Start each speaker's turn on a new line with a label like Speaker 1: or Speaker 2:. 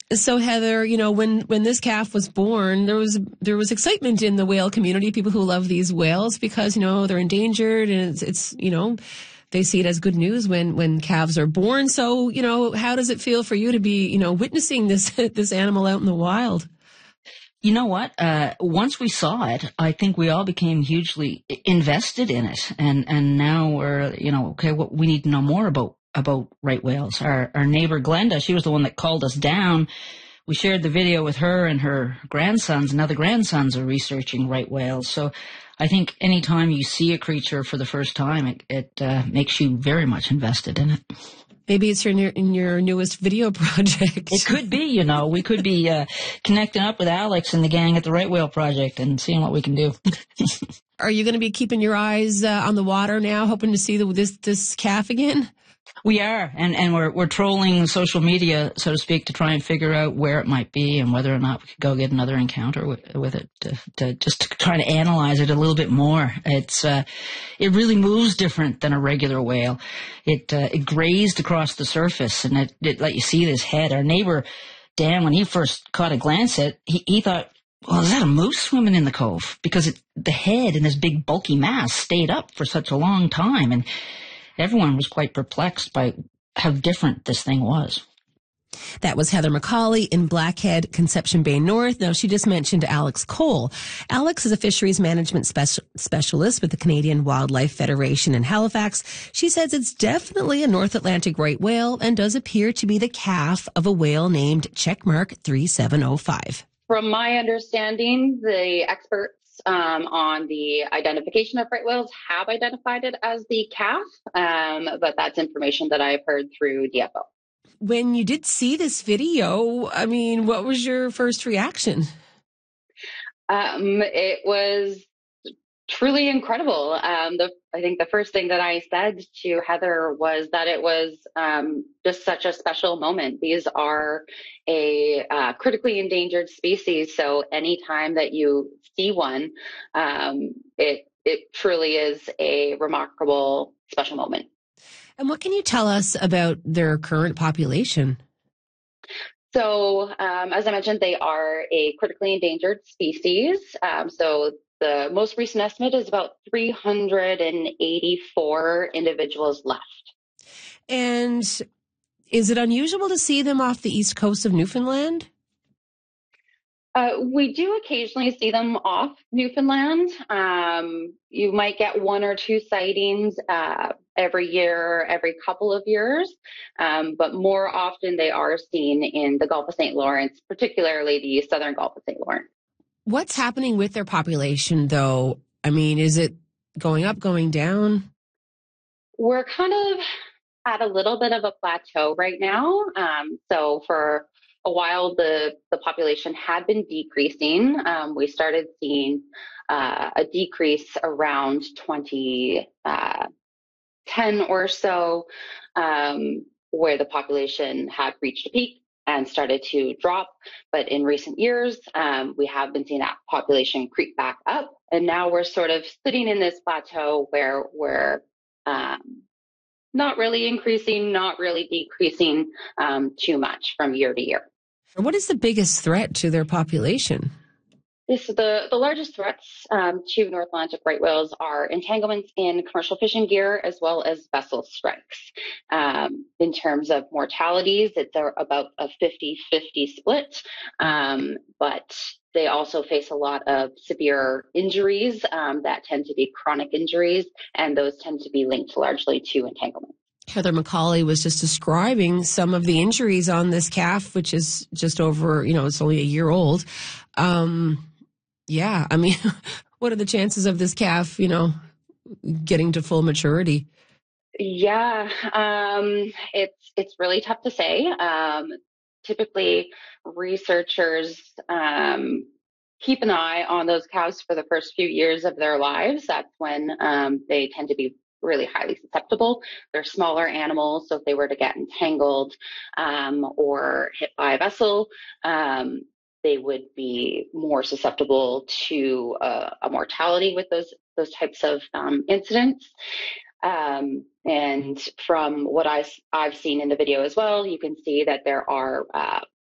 Speaker 1: So Heather, when this calf was born, there was excitement in the whale community, people who love these whales because, they're endangered and it's they see it as good news when calves are born. So, how does it feel for you to be, witnessing this animal out in the wild?
Speaker 2: You know what? Once we saw it, I think we all became hugely invested in it. And now we're, okay, we need to know more about right whales. Our neighbor Glenda, she was the one that called us down. We shared the video with her and her grandsons. Now the grandsons are researching right whales. So I think anytime you see a creature for the first time, it makes you very much invested in it.
Speaker 1: Maybe it's in your newest video project.
Speaker 2: It could be, we could be connecting up with Alex and the gang at the Right Whale Project and seeing what we can do.
Speaker 1: Are you going to be keeping your eyes on the water now, hoping to see this calf again?
Speaker 2: We are, and we're trolling social media, so to speak, to try and figure out where it might be and whether or not we could go get another encounter with it, to try to analyze it a little bit more. It really moves different than a regular whale. It grazed across the surface, and it let you see this head. Our neighbor Dan, when he first caught a glance at it, he thought, well, is that a moose swimming in the cove? Because the head and this big bulky mass stayed up for such a long time, and everyone was quite perplexed by how different this thing was.
Speaker 1: That was Heather McCauley in Blackhead, Conception Bay North. Now, she just mentioned Alex Cole. Alex is a fisheries management specialist with the Canadian Wildlife Federation in Halifax. She says it's definitely a North Atlantic right whale and does appear to be the calf of a whale named Checkmark 3705.
Speaker 3: From my understanding, the experts on the identification of right whales have identified it as the calf, but that's information that I've heard through DFO.
Speaker 1: When you did see this video, what was your first reaction?
Speaker 3: It was truly incredible. I think the first thing that I said to Heather was that it was just such a special moment. These are a critically endangered species, so anytime that you see one, it truly is a remarkable, special moment.
Speaker 1: And what can you tell us about their current population?
Speaker 3: So, as I mentioned, they are a critically endangered species. So the most recent estimate is about 384 individuals left.
Speaker 1: And is it unusual to see them off the east coast of Newfoundland?
Speaker 3: We do occasionally see them off Newfoundland. You might get one or two sightings every year, every couple of years, but more often they are seen in the Gulf of St. Lawrence, particularly the southern Gulf of St. Lawrence.
Speaker 1: What's happening with their population, though? Is it going up, going down?
Speaker 3: We're kind of at a little bit of a plateau right now. So for a while, the population had been decreasing. We started seeing a decrease around 2010 or so, where the population had reached a peak and started to drop. But in recent years, we have been seeing that population creep back up. And now we're sort of sitting in this plateau where we're not really increasing, not really decreasing too much from year to year.
Speaker 1: What is the biggest threat to their population?
Speaker 3: So the largest threats to North Atlantic right whales are entanglements in commercial fishing gear as well as vessel strikes. In terms of mortalities, it's about a 50-50 split, but they also face a lot of severe injuries that tend to be chronic injuries, and those tend to be linked largely to entanglement.
Speaker 1: Heather McCauley was just describing some of the injuries on this calf, which is just over, it's only a year old. What are the chances of this calf, getting to full maturity?
Speaker 3: Yeah, it's really tough to say. Typically, researchers keep an eye on those calves for the first few years of their lives. That's when they tend to be really highly susceptible. They're smaller animals, so if they were to get entangled or hit by a vessel, they would be more susceptible to a mortality with those types of incidents. And from what I've seen in the video as well, you can see that there are